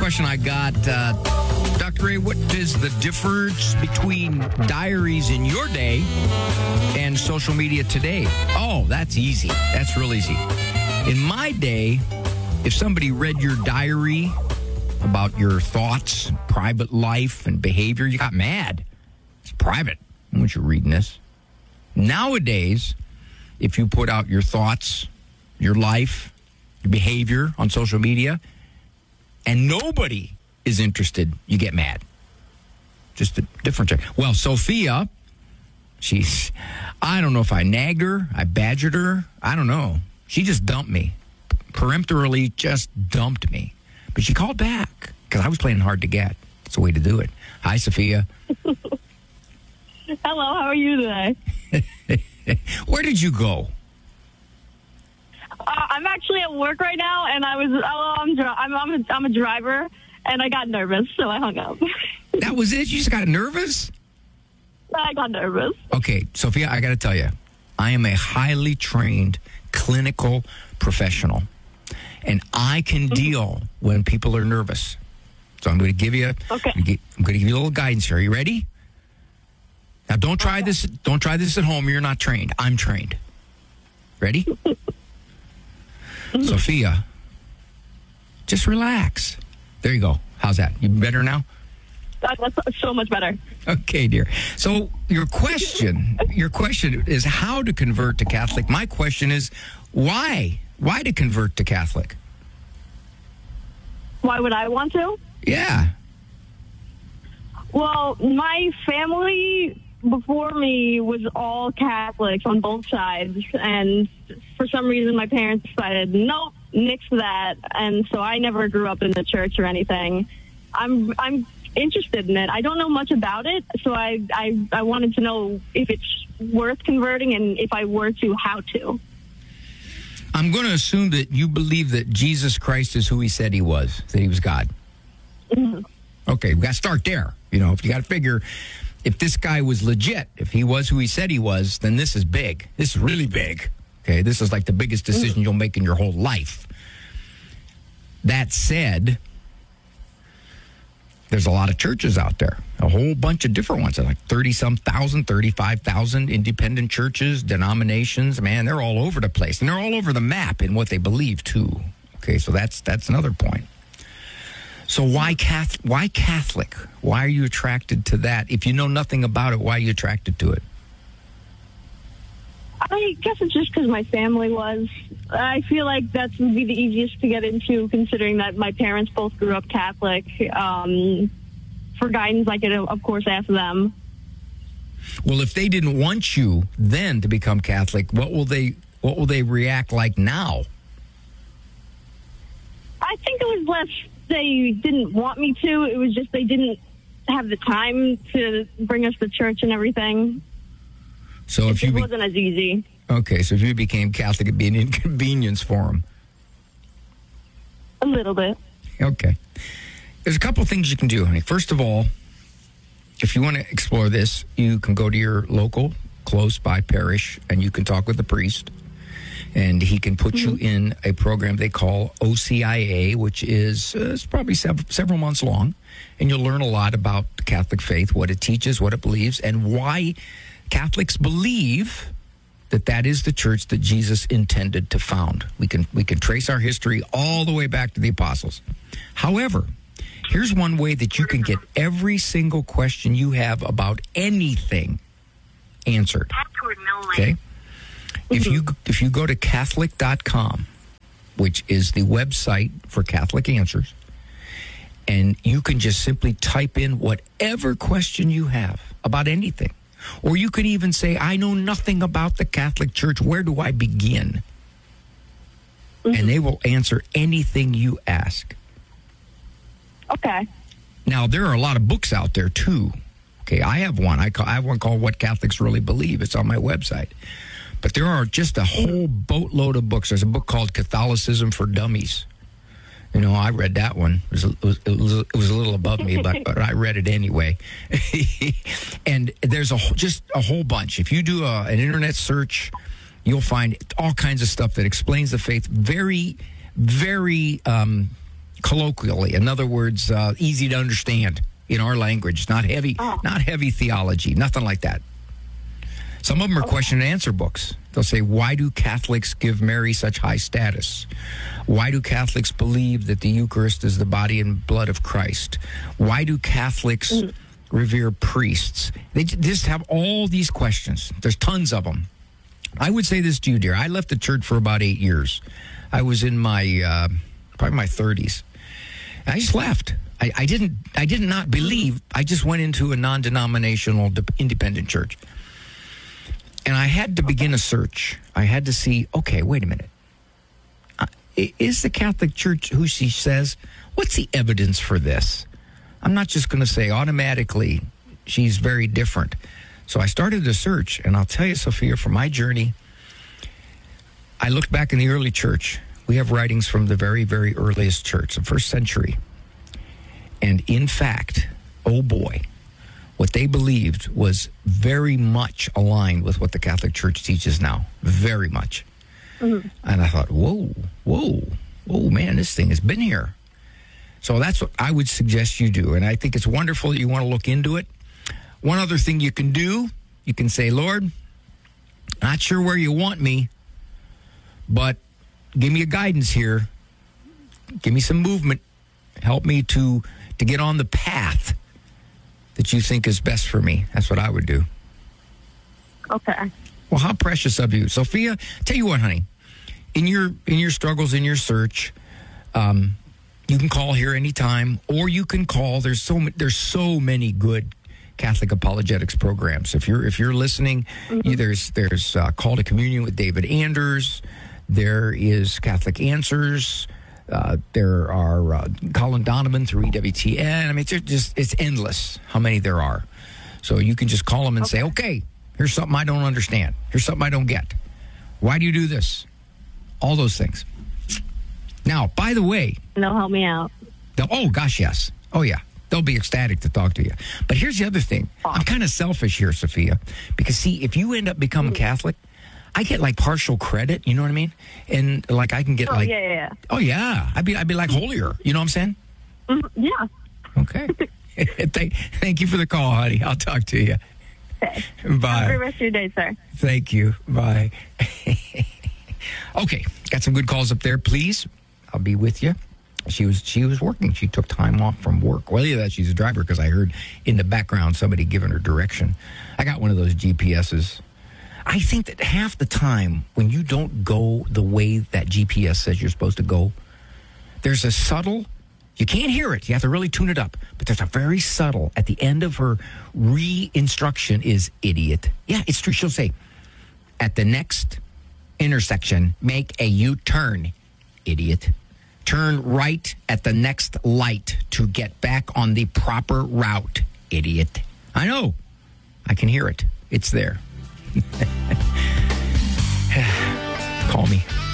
question I got, Dr. Ray, what is the difference between diaries in your day and social media today? Oh, that's easy. That's real easy. In my day, if somebody read your diary about your thoughts, private life, and behavior, you got mad. It's private. I want you reading this. Nowadays, if you put out your thoughts, your life, your behavior on social media, and nobody is interested, you get mad. Just a different check. Well, Sophia, I don't know if I nagged her, I badgered her, I don't know. She just dumped me. Peremptorily just dumped me. But she called back because I was playing hard to get. It's a way to do it. Hi, Sophia. Hello, how are you today? Where did you go? I'm actually at work right now, and I'm a driver, and I got nervous, so I hung up. That was it? You just got nervous? I got nervous. Okay, Sophia, I got to tell you, I am a highly trained clinical professional, and I can deal when people are nervous. So I'm going to give you I'm going to give you a little guidance here. Are you ready? Now, don't try this. Don't try this at home. You're not trained. I'm trained. Ready? Sophia, just relax. There you go. How's that? You better now? That's so much better. Okay, dear. So your question is how to convert to Catholic. My question is why? Why to convert to Catholic? Why would I want to? Yeah. Well, my family before me was all Catholics on both sides, and for some reason my parents decided, nope, nix that, and so I never grew up in the church or anything. I'm interested in it. I don't know much about it, so I wanted to know if it's worth converting, and if I were to, how to. I'm going to assume that you believe that Jesus Christ is who he said he was, that he was God. Mm-hmm. Okay, we got to start there. You know, if you got to figure, if this guy was legit, if he was who he said he was, then this is big. This is really big. Okay, this is like the biggest decision you'll make in your whole life. That said, there's a lot of churches out there, a whole bunch of different ones, like 30-some thousand, 35,000 independent churches, denominations. Man, they're all over the place, and they're all over the map in what they believe too. Okay, so that's another point. So why Catholic? Why are you attracted to that? If you know nothing about it, why are you attracted to it? I guess it's just because my family was. I feel like that would be the easiest to get into, considering that my parents both grew up Catholic. For guidance, I could, of course, ask them. Well, if they didn't want you then to become Catholic, what will they react like now? I think it was less they didn't want me to. It was just they didn't have the time to bring us to church and everything. So if it wasn't as easy. Okay, so if you became Catholic, it'd be an inconvenience for them. A little bit. Okay. There's a couple of things you can do, honey. First of all, if you want to explore this, you can go to your local, close by parish, and you can talk with the priest. And he can put you in a program they call OCIA, which is it's probably several months long. And you'll learn a lot about the Catholic faith, what it teaches, what it believes, and why Catholics believe that is the church that Jesus intended to found. We can trace our history all the way back to the apostles. However, here's one way that you can get every single question you have about anything answered. Okay? If you go to Catholic.com, which is the website for Catholic Answers, and you can just simply type in whatever question you have about anything. Or you could even say, I know nothing about the Catholic Church. Where do I begin? And they will answer anything you ask. Okay. Now, there are a lot of books out there, too. Okay, I have one. I have one called What Catholics Really Believe. It's on my website. But there are just a whole boatload of books. There's a book called Catholicism for Dummies. You know, I read that one. It was a little above me, but I read it anyway. And there's just a whole bunch. If you do an internet search, you'll find all kinds of stuff that explains the faith very, very colloquially. In other words, easy to understand in our language. Not heavy theology, nothing like that. Some of them are question and answer books. They'll say, why do Catholics give Mary such high status? Why do Catholics believe that the Eucharist is the body and blood of Christ? Why do Catholics revere priests? They just have all these questions. There's tons of them. I would say this to you, dear. I left the church for about 8 years. I was in my probably my 30s. I just left. I did not believe. I just went into a non-denominational independent church. And I had to begin a search. I had to see, okay, wait a minute. Is the Catholic Church who she says? What's the evidence for this? I'm not just going to say automatically she's very different. So I started the search, and I'll tell you, Sophia, from my journey, I looked back in the early church. We have writings from the very, very earliest church, the first century. And in fact, oh boy, what they believed was very much aligned with what the Catholic Church teaches now. Very much. Mm-hmm. And I thought, whoa, man, this thing has been here. So that's what I would suggest you do. And I think it's wonderful that you want to look into it. One other thing you can do, you can say, Lord, not sure where you want me, but give me a guidance here. Give me some movement. Help me to get on the path that you think is best for me. That's what I would do. Okay. Well, how precious of you. Sophia, tell you what, honey, in your struggles, in your search, you can call here anytime, or you can call. There's so many good Catholic apologetics programs. If you're listening, there's Call to Communion with David Anders. There is Catholic Answers. There are Colin Donovan through EWTN. I mean, it's endless how many there are. So you can just call them and say, okay, here's something I don't understand. Here's something I don't get. Why do you do this? All those things. Now, by the way. They'll help me out. Oh, gosh, yes. Oh, yeah. They'll be ecstatic to talk to you. But here's the other thing. I'm kind of selfish here, Sophia, because, see, if you end up becoming Catholic, I get like partial credit, you know what I mean? And like I can get yeah. Oh yeah, I'd be like holier, you know what I'm saying? Yeah. Okay. Thank you for the call, honey. I'll talk to you. Okay. Bye. Have a great rest of your day, sir. Thank you. Bye. Okay, got some good calls up there. Please, I'll be with you. She was working. She took time off from work. Well, yeah, that she's a driver because I heard in the background somebody giving her direction. I got one of those GPSs. I think that half the time when you don't go the way that GPS says you're supposed to go, there's a subtle, you can't hear it. You have to really tune it up. But there's a very subtle, at the end of her re-instruction is idiot. Yeah, it's true. She'll say, at the next intersection, make a U-turn, idiot. Turn right at the next light to get back on the proper route, idiot. I know. I can hear it. It's there. Call me.